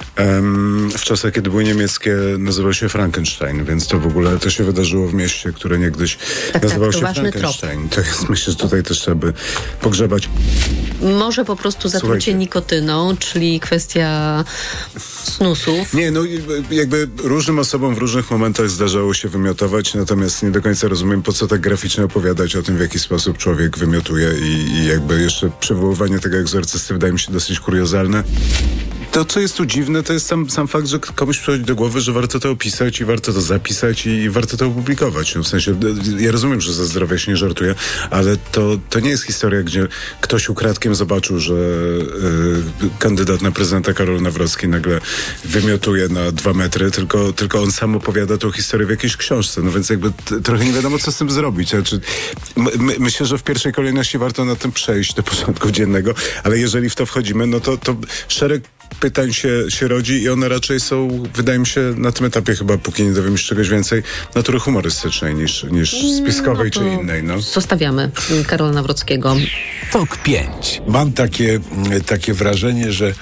w czasach, kiedy były niemieckie, nazywał się Frankenstein, więc to w ogóle to się wydarzyło w mieście, które niegdyś nazywało się Frankenstein. To jest, myślę, że tutaj też trzeba by pogrzebać. Może po prostu zatrucie nikotyną, czyli kwestia snusów. Nie, no jakby różnym osobom w różnych momentach zdarzało się wymiotować, natomiast nie do końca rozumiem, po co tak graficznie opowiadać o tym, w jaki sposób człowiek wymiotuje i jakby jeszcze przywoływanie tego egzorcysty wydaje mi się dosyć kuriozalne. To, co jest tu dziwne, to jest sam fakt, że komuś przychodzi do głowy, że warto to opisać i warto to zapisać i warto to opublikować. No, w sensie, ja rozumiem, że ze zdrowia się nie żartuje, ale to nie jest historia, gdzie ktoś ukradkiem zobaczył, że kandydat na prezydenta Karol Nawrocki nagle wymiotuje na 2 metry, tylko on sam opowiada tą historię w jakiejś książce. No więc jakby trochę nie wiadomo, co z tym zrobić. Znaczy, myślę, że w pierwszej kolejności warto nad tym przejść do porządku dziennego, ale jeżeli w to wchodzimy, no to szereg pytań się rodzi i one raczej są, wydaje mi się, na tym etapie chyba, póki nie dowiemy się czegoś więcej, natury humorystycznej niż spiskowej czy innej. No. Zostawiamy Karola Nawrockiego. TOK 5. Mam takie wrażenie, że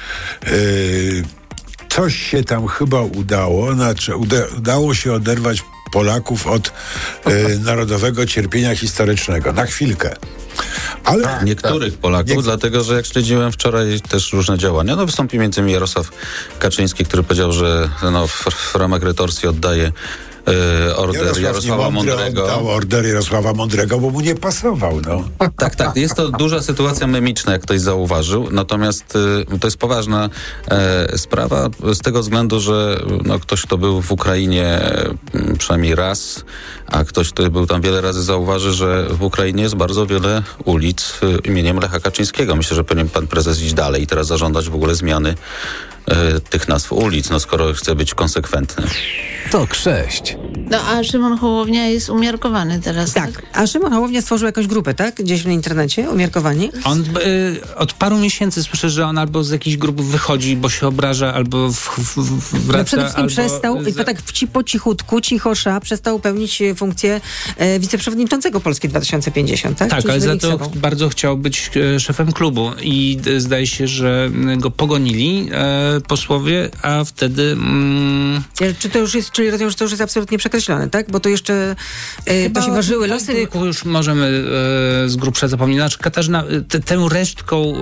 coś się tam chyba udało, znaczy udało się oderwać Polaków od narodowego cierpienia historycznego. Na chwilkę. Ale niektórych Polaków, dlatego że jak śledziłem wczoraj też różne działania, wystąpił między innymi Jarosław Kaczyński, który powiedział, że w ramach retorsji oddaje order Jarosława Mądrego. Oddał order Jarosława Mądrego, bo mu nie pasował. No. Tak. Jest to duża sytuacja memiczna, jak ktoś zauważył. Natomiast to jest poważna sprawa z tego względu, że ktoś, kto był w Ukrainie przynajmniej raz, a ktoś, kto był tam wiele razy, zauważy, że w Ukrainie jest bardzo wiele ulic imieniem Lecha Kaczyńskiego. Myślę, że powinien pan prezes iść dalej i teraz zażądać w ogóle zmiany tych nazw ulic, skoro chce być konsekwentny. TOK 6. A Szymon Hołownia jest umiarkowany teraz. Tak, a Szymon Hołownia stworzył jakąś grupę, tak? Gdzieś w internecie, umiarkowani? On od paru miesięcy słyszę, że on albo z jakichś grup wychodzi, bo się obraża, albo wraca, przede wszystkim przestał, i to tak po cichutku, cichosza, przestał pełnić funkcję wiceprzewodniczącego Polski 2050, tak? Tak, ale za to bardzo chciał być szefem klubu i zdaje się, że go pogonili posłowie, a wtedy... Czy to już jest czyli rozumiem, że to już jest absolutnie przekreślone, tak? Bo to jeszcze to się ważyły losy. Już możemy z grubsza zapomnieć. Znaczy Katarzyna, tą resztką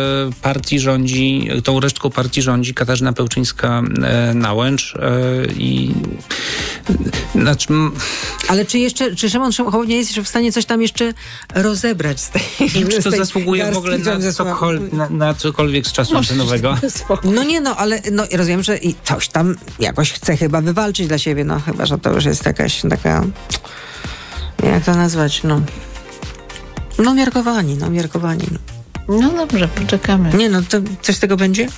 partii rządzi Katarzyna Pełczyńska-Nałęcz i znaczy... Ale czy Szymon Hołownia jest jeszcze w stanie coś tam jeszcze rozebrać z tej... Czy to zasługuje w ogóle na cokolwiek z czasu antenowego? No nie, ale rozumiem, że i coś tam jakoś chce chyba wywalczyć dla siebie, chyba, że to już jest jakaś taka... Jak to nazwać? Miarkowani. No dobrze, poczekamy. Nie, to coś z tego będzie?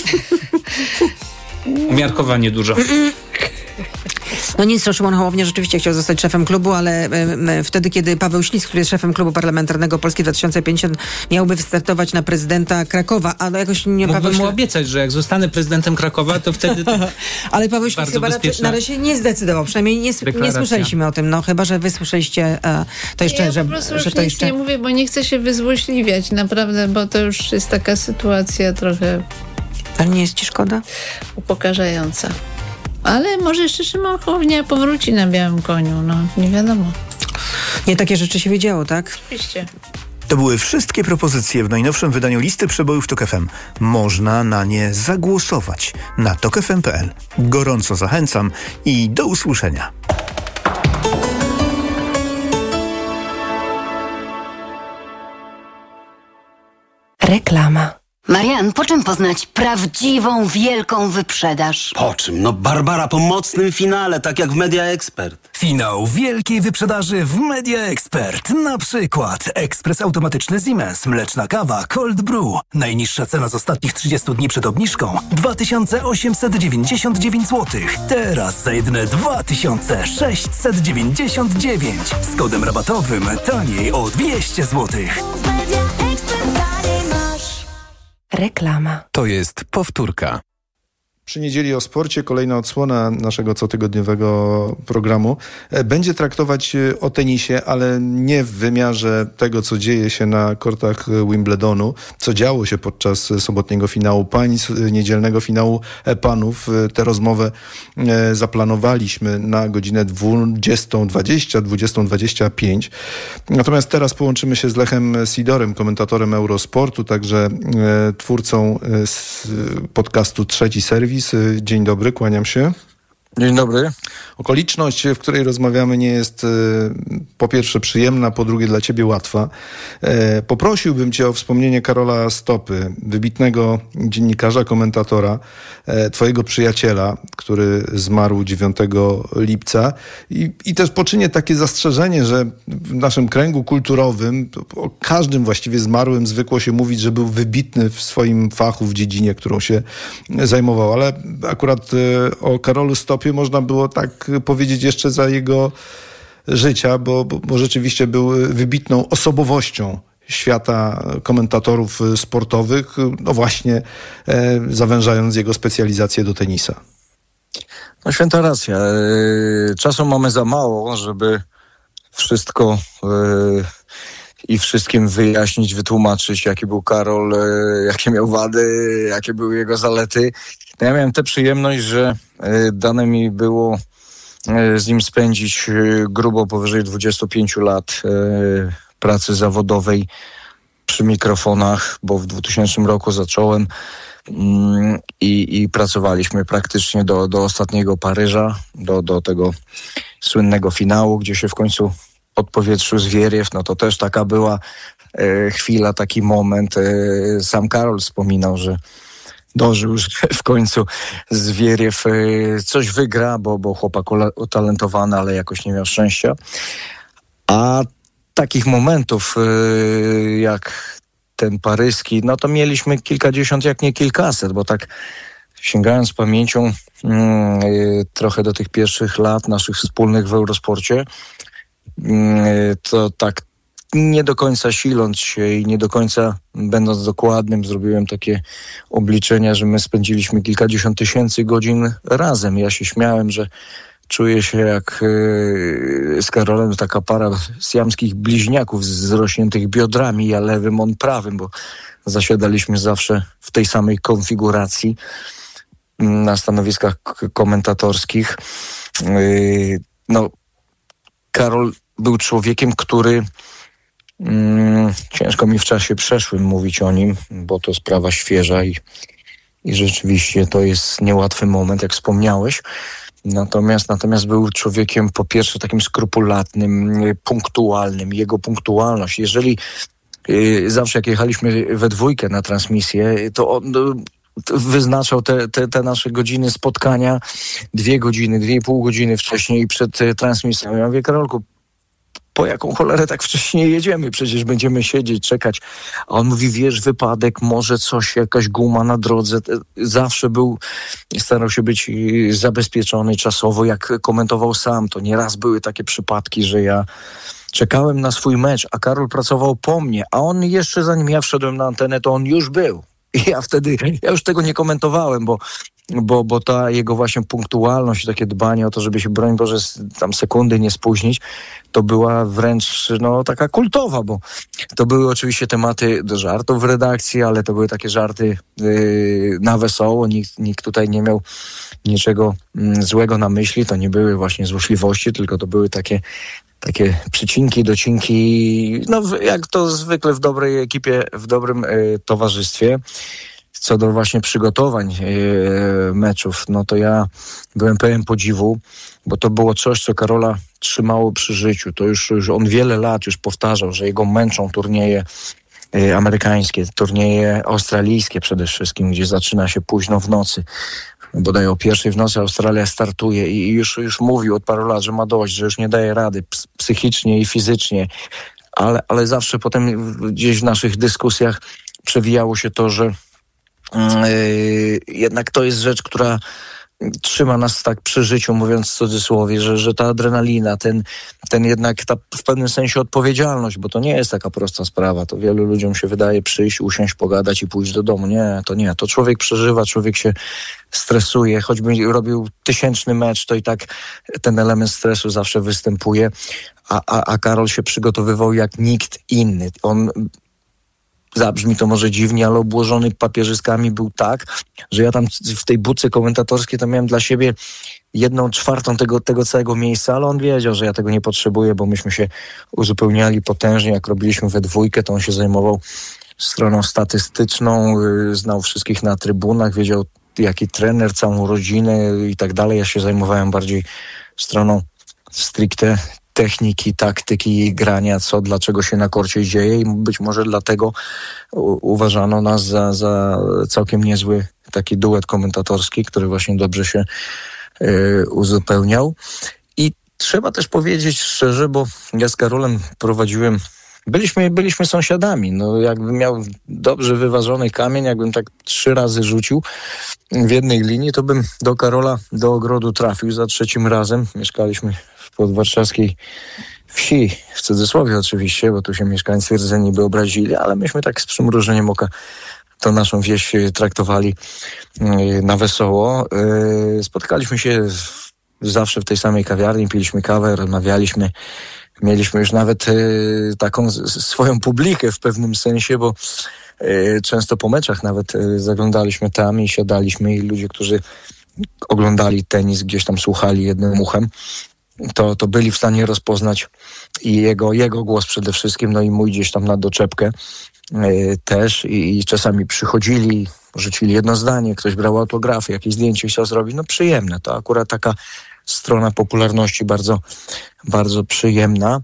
Umiarkowanie dużo. No nic, Szymon Hołownia rzeczywiście chciał zostać szefem klubu, ale wtedy, kiedy Paweł Ślis, który jest szefem klubu parlamentarnego Polski 2050, miałby wystartować na prezydenta Krakowa, ale jakoś nie... Mógłbym mu obiecać, że jak zostanę prezydentem Krakowa, to wtedy... Ale Paweł Ślis chyba na razie nie zdecydował, przynajmniej nie słyszeliśmy o tym, chyba, że wy słyszeliście to jeszcze, ja po prostu już nic nie mówię, bo nie chcę się wyzłośliwiać, naprawdę, bo to już jest taka sytuacja trochę... Ale nie jest ci szkoda? Upokarzająca. Ale może jeszcze Szymon Hołownia powróci na białym koniu, nie wiadomo. Nie takie rzeczy się wiedziało, tak? Oczywiście. To były wszystkie propozycje w najnowszym wydaniu listy przebojów TOK FM. Można na nie zagłosować na tokfm.pl. Gorąco zachęcam i do usłyszenia. Reklama. Marian, po czym poznać prawdziwą, wielką wyprzedaż? Po czym? Barbara, po mocnym finale, tak jak w Media Expert. Finał wielkiej wyprzedaży w Media Expert. Na przykład ekspres automatyczny Siemens, mleczna kawa Cold Brew. Najniższa cena z ostatnich 30 dni przed obniżką 2899 zł. Teraz za jedyne 2699. Z kodem rabatowym taniej o 200 zł. Reklama. To jest powtórka. Przy Niedzieli o Sporcie kolejna odsłona naszego cotygodniowego programu będzie traktować o tenisie, ale nie w wymiarze tego, co dzieje się na kortach Wimbledonu, co działo się podczas sobotniego finału pań, niedzielnego finału panów. Tę rozmowę zaplanowaliśmy na godzinę 20:20, 20:25. Natomiast teraz połączymy się z Lechem Sidorem, komentatorem Eurosportu, także twórcą podcastu Trzeci Serwis. Dzień dobry, kłaniam się. Dzień dobry. Okoliczność, w której rozmawiamy, nie jest po pierwsze przyjemna, po drugie dla ciebie łatwa. Poprosiłbym cię o wspomnienie Karola Stopy, wybitnego dziennikarza, komentatora, twojego przyjaciela, który zmarł 9 lipca i też poczynię takie zastrzeżenie, że w naszym kręgu kulturowym o każdym właściwie zmarłym zwykło się mówić, że był wybitny w swoim fachu, w dziedzinie, którą się zajmował, ale akurat o Karolu Stopie można było tak powiedzieć jeszcze za jego życia, bo rzeczywiście był wybitną osobowością świata komentatorów sportowych, właśnie zawężając jego specjalizację do tenisa. No święta racja. Czasu mamy za mało, żeby wszystko i wszystkim wyjaśnić, wytłumaczyć, jaki był Karol, jakie miał wady, jakie były jego zalety. Ja miałem tę przyjemność, że dane mi było z nim spędzić grubo powyżej 25 lat pracy zawodowej przy mikrofonach, bo w 2000 roku zacząłem i pracowaliśmy praktycznie do ostatniego Paryża, do tego słynnego finału, gdzie się w końcu odpowietrzył Zwieriew. No to też taka była chwila, taki moment. Sam Karol wspominał, że dożył, że w końcu Zwieriew coś wygra, bo chłopak utalentowany, ale jakoś nie miał szczęścia. A takich momentów jak ten paryski, no to mieliśmy kilkadziesiąt, jak nie kilkaset, bo tak sięgając pamięcią trochę do tych pierwszych lat naszych wspólnych w Eurosporcie, to tak nie do końca siląc się i nie do końca będąc dokładnym, zrobiłem takie obliczenia, że my spędziliśmy kilkadziesiąt tysięcy godzin razem. Ja się śmiałem, że czuję się jak z Karolem taka para siamskich bliźniaków z zrośniętych biodrami, ja lewym, on prawym, bo zasiadaliśmy zawsze w tej samej konfiguracji na stanowiskach komentatorskich. Karol był człowiekiem, który ciężko mi w czasie przeszłym mówić o nim, bo to sprawa świeża i rzeczywiście to jest niełatwy moment, jak wspomniałeś. Natomiast był człowiekiem po pierwsze takim skrupulatnym, punktualnym. Jego punktualność, jeżeli zawsze jak jechaliśmy we dwójkę na transmisję, to on wyznaczał te nasze godziny spotkania 2 godziny, 2,5 godziny wcześniej przed transmisją. Ja mówię, Karolku, po jaką cholerę tak wcześnie jedziemy? Przecież będziemy siedzieć, czekać. A on mówi, wiesz, wypadek, może coś, jakaś guma na drodze. Zawsze starał się być zabezpieczony czasowo, jak komentował sam. To nieraz były takie przypadki, że ja czekałem na swój mecz, a Karol pracował po mnie, a on jeszcze zanim ja wszedłem na antenę, to on już był. I ja już tego nie komentowałem, bo ta jego właśnie punktualność, takie dbanie o to, żeby się, broń Boże, tam sekundy nie spóźnić, to była wręcz taka kultowa, bo to były oczywiście tematy do żartów w redakcji, ale to były takie żarty na wesoło, nikt tutaj nie miał niczego złego na myśli, to nie były właśnie złośliwości, tylko to były takie przycinki, docinki, jak to zwykle w dobrej ekipie, w dobrym towarzystwie. Co do właśnie przygotowań meczów, to ja byłem pełen podziwu, bo to było coś, co Karola trzymało przy życiu. To już on wiele lat już powtarzał, że jego męczą turnieje amerykańskie, turnieje australijskie przede wszystkim, gdzie zaczyna się późno w nocy. Bodaj o 1:00 w nocy Australia startuje i już mówił od paru lat, że ma dość, że już nie daje rady psychicznie i fizycznie, ale zawsze potem gdzieś w naszych dyskusjach przewijało się to, że jednak to jest rzecz, która trzyma nas tak przy życiu, mówiąc w cudzysłowie, że ta adrenalina, ten jednak ta w pewnym sensie odpowiedzialność, bo to nie jest taka prosta sprawa. To wielu ludziom się wydaje przyjść, usiąść, pogadać i pójść do domu. Nie. To człowiek przeżywa, człowiek się stresuje. Choćby robił 1000 mecz, to i tak ten element stresu zawsze występuje. A Karol się przygotowywał jak nikt inny. On, zabrzmi to może dziwnie, ale obłożony papierzyskami był tak, że ja tam w tej budce komentatorskiej to miałem dla siebie 1/4 tego całego miejsca, ale on wiedział, że ja tego nie potrzebuję, bo myśmy się uzupełniali potężnie. Jak robiliśmy we dwójkę, to on się zajmował stroną statystyczną, znał wszystkich na trybunach, wiedział jaki trener, całą rodzinę i tak dalej. Ja się zajmowałem bardziej stroną stricte techniki, taktyki, grania, dlaczego się na korcie dzieje i być może dlatego uważano nas za całkiem niezły taki duet komentatorski, który właśnie dobrze się uzupełniał. I trzeba też powiedzieć szczerze, bo ja z Karolem prowadziłem, byliśmy sąsiadami. Jakbym miał dobrze wyważony kamień, jakbym tak 3 razy rzucił w jednej linii, to bym do Karola do ogrodu trafił za 3 razem. Mieszkaliśmy w podwarszawskiej wsi, w cudzysłowie oczywiście, bo tu się mieszkańcy rdzeni by obrazili, ale myśmy tak z przymrużeniem oka tą naszą wieś traktowali na wesoło. Spotkaliśmy się zawsze w tej samej kawiarni, piliśmy kawę, rozmawialiśmy. Mieliśmy już nawet taką swoją publikę w pewnym sensie, bo często po meczach nawet zaglądaliśmy tam i siadaliśmy i ludzie, którzy oglądali tenis, gdzieś tam słuchali jednym uchem, to byli w stanie rozpoznać i jego głos przede wszystkim, i mój gdzieś tam na doczepkę też i czasami przychodzili, rzucili jedno zdanie, ktoś brał autografy, jakieś zdjęcie chciał zrobić, przyjemne. To akurat taka strona popularności bardzo, bardzo przyjemna.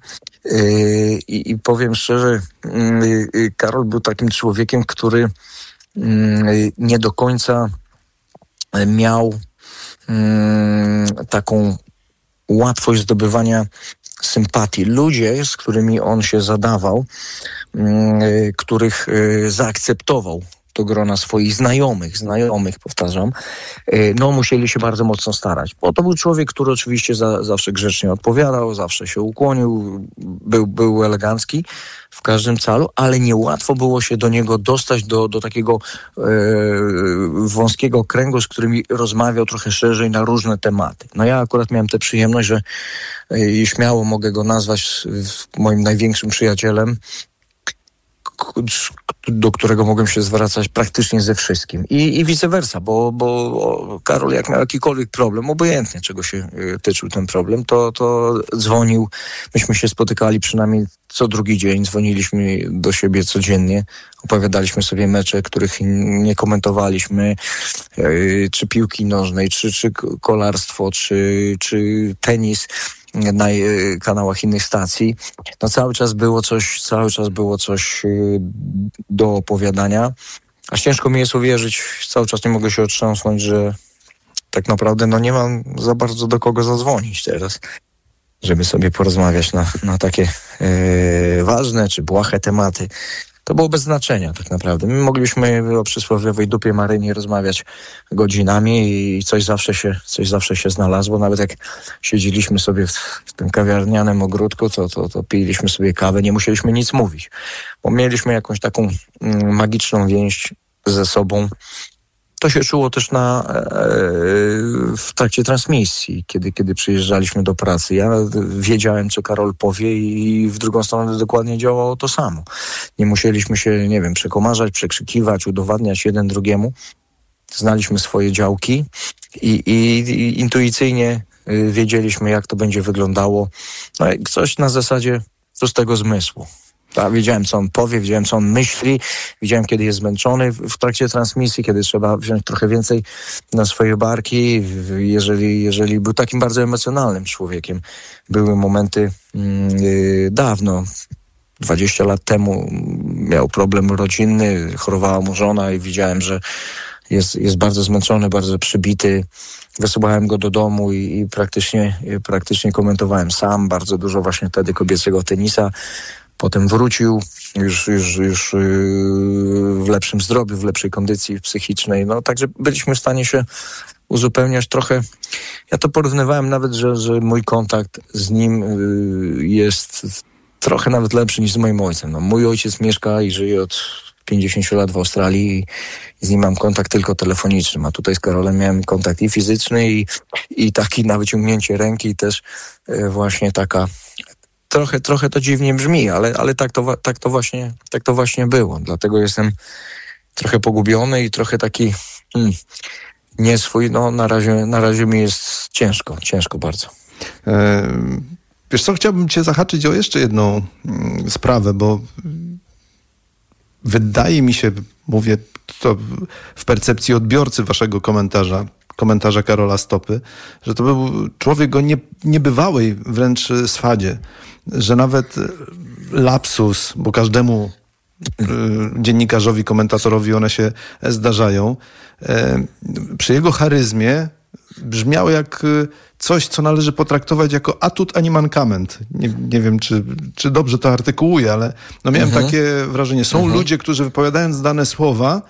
I powiem szczerze, Karol był takim człowiekiem, który nie do końca miał taką łatwość zdobywania sympatii. Ludzie, z którymi on się zadawał, których zaakceptował do grona swoich znajomych, powtarzam, musieli się bardzo mocno starać. Bo to był człowiek, który oczywiście zawsze grzecznie odpowiadał, zawsze się ukłonił, był elegancki w każdym calu, ale niełatwo było się do niego dostać do takiego wąskiego kręgu, z którymi rozmawiał trochę szerzej na różne tematy. Ja akurat miałem tę przyjemność, że śmiało mogę go nazwać moim największym przyjacielem, do którego mogłem się zwracać praktycznie ze wszystkim. I vice versa, bo Karol jak miał jakikolwiek problem, obojętnie czego się tyczył ten problem, to dzwonił. Myśmy się spotykali przynajmniej co drugi dzień, dzwoniliśmy do siebie codziennie, opowiadaliśmy sobie mecze, których nie komentowaliśmy, czy piłki nożnej, czy kolarstwo, czy tenis na kanałach innych stacji. No cały czas było coś do opowiadania. Aż ciężko mi jest uwierzyć, cały czas nie mogę się otrząsnąć, że tak naprawdę nie mam za bardzo do kogo zadzwonić teraz, żeby sobie porozmawiać na takie ważne czy błahe tematy. To było bez znaczenia tak naprawdę. My moglibyśmy o przysłowiowej dupie Marynie rozmawiać godzinami i coś zawsze się znalazło. Nawet jak siedzieliśmy sobie w tym kawiarnianym ogródku, to piliśmy sobie kawę, nie musieliśmy nic mówić, bo mieliśmy jakąś taką magiczną więź ze sobą. To się czuło też w trakcie transmisji, kiedy przyjeżdżaliśmy do pracy. Ja wiedziałem, co Karol powie i w drugą stronę dokładnie działało to samo. Nie musieliśmy się, przekomarzać, przekrzykiwać, udowadniać jeden drugiemu. Znaliśmy swoje działki i intuicyjnie wiedzieliśmy, jak to będzie wyglądało. No, coś na zasadzie prostego zmysłu. Wiedziałem, co on powie, wiedziałem, co on myśli, widziałem, kiedy jest zmęczony w trakcie transmisji, kiedy trzeba wziąć trochę więcej na swoje barki, jeżeli był takim bardzo emocjonalnym człowiekiem. Były momenty dawno, 20 lat temu miał problem rodzinny, chorowała mu żona i widziałem, że jest bardzo zmęczony, bardzo przybity. Wysyłałem go do domu i praktycznie komentowałem sam bardzo dużo właśnie wtedy kobiecego tenisa. Potem wrócił już w lepszym zdrowiu, w lepszej kondycji psychicznej. No, także byliśmy w stanie się uzupełniać trochę. Ja to porównywałem nawet, że mój kontakt z nim jest trochę nawet lepszy niż z moim ojcem. No, mój ojciec mieszka i żyje od 50 lat w Australii i z nim mam kontakt tylko telefoniczny. A tutaj z Karolem miałem kontakt i fizyczny i taki na wyciągnięcie ręki i też właśnie taka... Trochę to dziwnie brzmi, ale tak to właśnie było. Dlatego jestem trochę pogubiony i trochę taki nieswój. No, na razie mi jest ciężko bardzo. Wiesz co, chciałbym cię zahaczyć o jeszcze jedną sprawę, bo wydaje mi się, mówię to w percepcji odbiorcy waszego komentarza Karola Stopy, że to był człowiek o niebywałej wręcz swadzie, że nawet lapsus, bo każdemu dziennikarzowi, komentatorowi one się zdarzają, przy jego charyzmie brzmiało jak coś, co należy potraktować jako atut, a nie mankament. Nie wiem, czy dobrze to artykułuję, ale miałem takie wrażenie. Są ludzie, którzy wypowiadając dane słowa,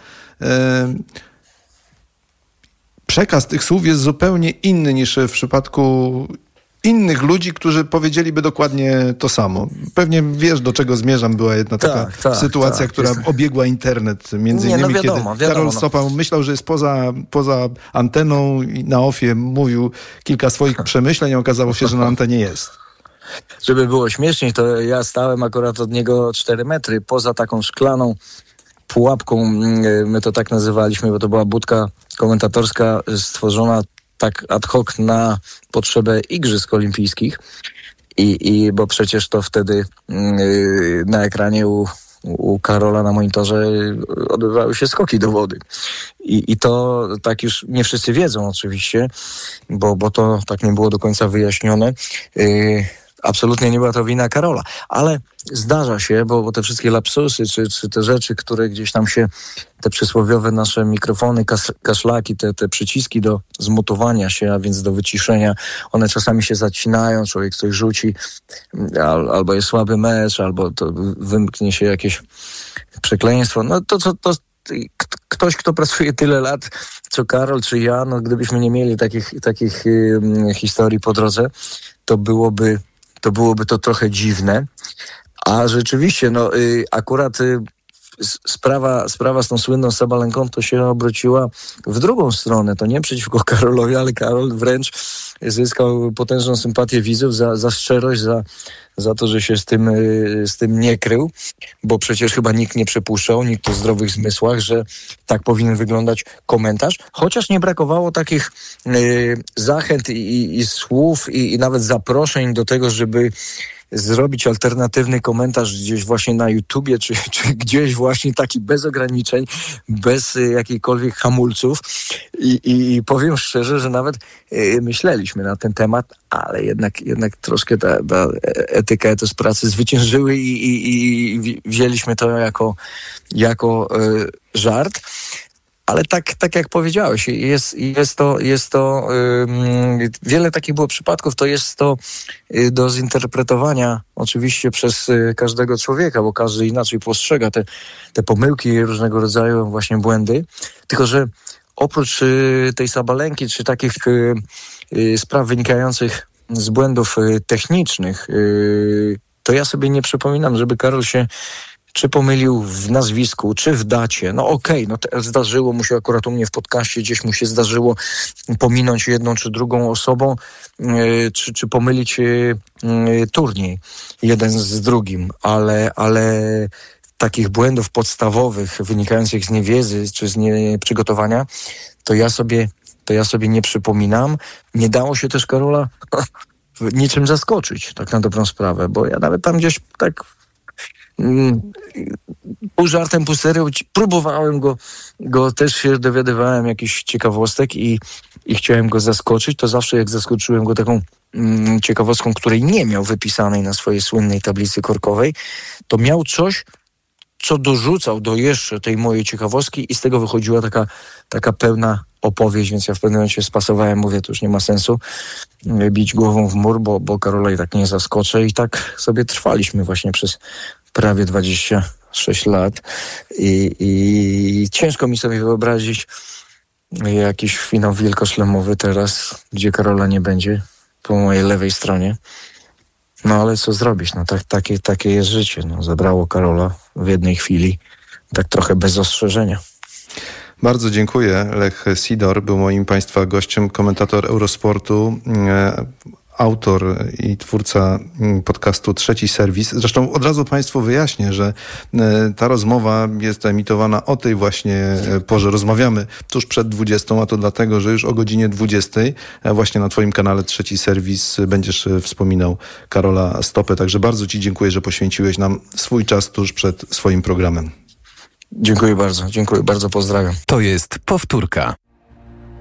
przekaz tych słów jest zupełnie inny niż w przypadku innych ludzi, którzy powiedzieliby dokładnie to samo. Pewnie wiesz, do czego zmierzam. Była jedna taka sytuacja, która obiegła internet. Między innymi, wiadomo, kiedy Karol Stopa myślał, że jest poza anteną i na ofie mówił kilka swoich przemyśleń, a okazało się, że na antenie jest. Żeby było śmieszniej, to ja stałem akurat od niego 4 metry poza taką szklaną pułapką, my to tak nazywaliśmy, bo to była budka komentatorska stworzona tak ad hoc na potrzebę Igrzysk Olimpijskich i bo przecież to wtedy na ekranie u Karola na monitorze odbywały się skoki do wody. I to tak już nie wszyscy wiedzą oczywiście, bo to tak nie było do końca wyjaśnione. Absolutnie nie była to wina Karola, ale zdarza się, bo te wszystkie lapsusy, czy te rzeczy, które gdzieś tam się, te przysłowiowe nasze mikrofony, kaszlaki, te przyciski do zmutowania się, a więc do wyciszenia, one czasami się zacinają, człowiek coś rzuci, albo jest słaby mecz, albo to wymknie się jakieś przekleństwo. No to ktoś, kto pracuje tyle lat, co Karol, czy ja, no gdybyśmy nie mieli takich historii po drodze, to byłoby to trochę dziwne. A rzeczywiście, akurat sprawa z tą słynną Sabalenką to się obróciła w drugą stronę. To nie przeciwko Karolowi, ale Karol wręcz zyskał potężną sympatię widzów za szczerość, za to, że się z tym nie krył, bo przecież chyba nikt nie przypuszczał, nikt o zdrowych zmysłach, że tak powinien wyglądać komentarz, chociaż nie brakowało takich zachęt i słów i nawet zaproszeń do tego, żeby zrobić alternatywny komentarz gdzieś właśnie na YouTubie, czy gdzieś właśnie taki bez ograniczeń, bez jakichkolwiek hamulców. I powiem szczerze, że nawet myśleliśmy na ten temat, ale jednak troszkę ta etyka, etos pracy zwyciężyły i wzięliśmy to jako żart. Ale tak jak powiedziałeś, jest to wiele takich było przypadków, to jest to do zinterpretowania oczywiście przez każdego człowieka, bo każdy inaczej postrzega te pomyłki i różnego rodzaju właśnie błędy. Tylko że oprócz tej Sabalenki, czy takich spraw wynikających z błędów technicznych, to ja sobie nie przypominam, żeby Karol się czy pomylił w nazwisku, czy w dacie. No okej, zdarzyło mu się akurat u mnie w podcaście, gdzieś mu się zdarzyło pominąć jedną czy drugą osobą, czy pomylić turniej jeden z drugim, ale takich błędów podstawowych wynikających z niewiedzy czy z nieprzygotowania, to ja sobie nie przypominam. Nie dało się też Karola niczym zaskoczyć, tak na dobrą sprawę, bo ja nawet tam gdzieś tak pół żartem, pół serio próbowałem go też się dowiadywałem jakichś ciekawostek i chciałem go zaskoczyć. To zawsze jak zaskoczyłem go taką ciekawostką, której nie miał wypisanej na swojej słynnej tablicy korkowej, to miał coś, co dorzucał do jeszcze tej mojej ciekawostki i z tego wychodziła taka pełna opowieść, więc ja w pewnym momencie spasowałem, mówię, to już nie ma sensu bić głową w mur, bo Karola i tak nie zaskoczę i tak sobie trwaliśmy właśnie przez prawie 26 lat i ciężko mi sobie wyobrazić jakiś finał wielkoszlemowy teraz, gdzie Karola nie będzie po mojej lewej stronie. No ale co zrobić? No takie jest życie. No, zabrało Karola w jednej chwili, tak trochę bez ostrzeżenia. Bardzo dziękuję. Lech Sidor był moim Państwa gościem, komentator Eurosportu, autor i twórca podcastu Trzeci Serwis. Zresztą od razu Państwu wyjaśnię, że ta rozmowa jest emitowana o tej właśnie porze. Rozmawiamy tuż przed 20, a to dlatego, że już o godzinie 20 właśnie na Twoim kanale Trzeci Serwis będziesz wspominał Karola Stopę. Także bardzo Ci dziękuję, że poświęciłeś nam swój czas tuż przed swoim programem. Dziękuję bardzo, pozdrawiam. To jest powtórka.